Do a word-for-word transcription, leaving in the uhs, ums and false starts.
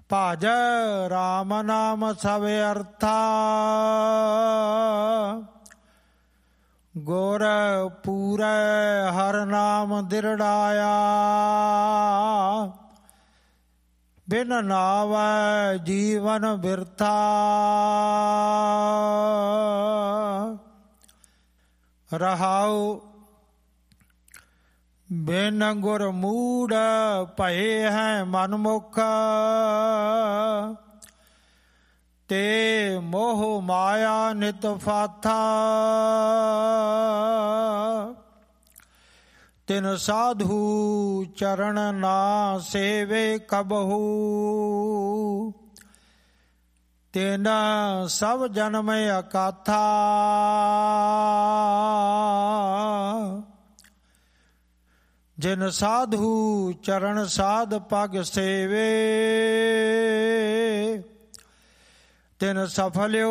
ਭਜ ਰਾਮ ਨਾਮ ਸਭ ਅਰਥਾ, ਗੁਰ ਪੂਰੈ ਹਰਿ ਨਾਮ ਦਿਰੜਾਇਆ। ਬਿਨ ਨਾਵੈ ਜੀਵਨ ਬਿਰਥਾ, ਰਹਾਉ ਬਿਨ ਗੁਰ ਮੂੜ ਭਏ ਹੈ ਮਨਮੁਖ। ਤੇ ਮੋਹ ਮਾਇਆ ਨਿਤ ਫਾਥਾ, ਤਿਨ ਸਾਧੂ ਚਰਨ ਨਾ ਸੇਵੇ ਕਬਹੂ। ਤਿਨ ਸਭ ਜਨਮ ਅਕਾਥਾ, ਜਿਨ ਸਾਧੂ ਚਰਨ ਸਾਧ ਪਗ ਸੇਵੇ। ਤਿਨ ਸਫਲਿਓ